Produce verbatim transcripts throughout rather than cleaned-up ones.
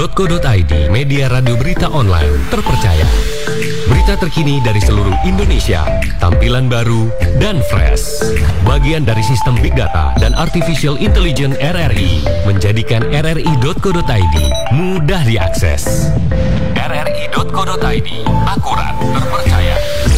titik co titik i d, media radio berita online terpercaya. Berita terkini dari seluruh Indonesia, tampilan baru dan fresh. Bagian dari sistem Big Data dan Artificial Intelligence R R I menjadikan r r i titik co titik i d mudah diakses. r r i titik co titik i d, akurat, terpercaya.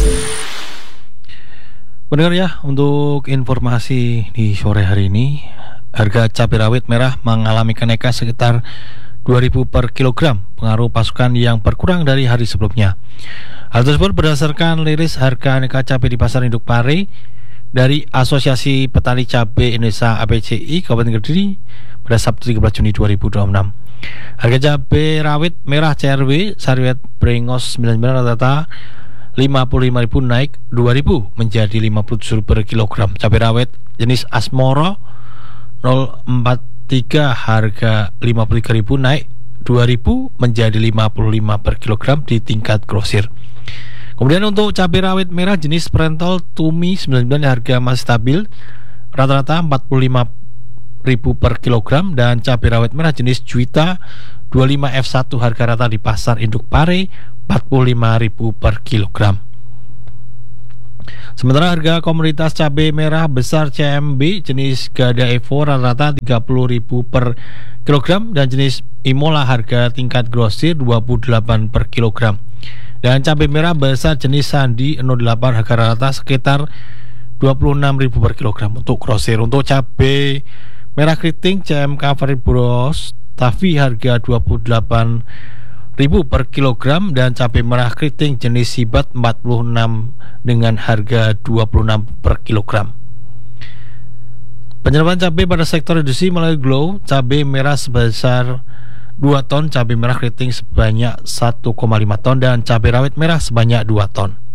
Pendengar ya, untuk informasi di sore hari ini, harga cabai rawit merah mengalami kenaikan sekitar dua ribu per kilogram, pengaruh pasokan yang berkurang dari hari sebelumnya. Hal tersebut berdasarkan rilis harga aneka cabai di pasar induk Pare dari Asosiasi Petani Cabai Indonesia A P C I Kabupaten Kediri pada Sabtu tiga belas Juni dua ribu dua puluh enam. Harga cabai rawit merah C R W Sariwet Brengos sembilan puluh sembilan rata-rata lima puluh lima ribu naik dua ribu menjadi lima puluh tujuh per kilogram. Cabai rawit jenis Asmoro nol empat tiga harga lima puluh tiga ribu naik dua ribu menjadi lima puluh lima per kilogram di tingkat grosir. Kemudian untuk cabai rawit merah jenis Prentol Tumi sembilan puluh sembilan harga masih stabil rata-rata empat puluh lima ribu per kilogram, dan cabai rawit merah jenis Juwita dua puluh lima F satu harga rata di pasar induk Pare empat puluh lima ribu per kilogram. Sementara harga komoditas cabai merah besar C M B jenis Gada Evo rata-rata tiga puluh ribu per kilogram, dan jenis Imola harga tingkat grosir dua puluh delapan per kilogram. Dan cabai merah besar jenis Sandi nol delapan harga rata sekitar dua puluh enam ribu per kilogram untuk grosir. Untuk cabai merah keriting C M K Faribros Tavi harga dua puluh delapan ribu per kilogram, dan cabai merah keriting jenis Sibat empat puluh enam dengan harga dua puluh enam per kilogram. Penyerapan cabai pada sektor industri melalui Glow, cabai merah sebesar dua ton, cabai merah keriting sebanyak satu koma lima ton, dan cabai rawit merah sebanyak dua ton.